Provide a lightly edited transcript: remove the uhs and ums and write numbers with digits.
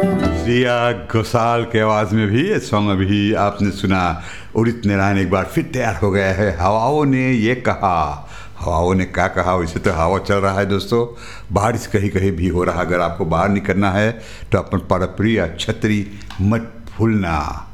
श्रेया घोषाल के आवाज़ में भी ये सॉन्ग अभी आपने सुना। उदित नारायण एक बार फिर तैयार हो गया है। हवाओं ने ये कहा, हवाओं ने क्या कहा? वैसे तो हवा चल रहा है दोस्तों, बारिश कहीं कहीं भी हो रहा है। अगर आपको बाहर निकलना है तो अपन पारंपरिक छतरी मत भूलना।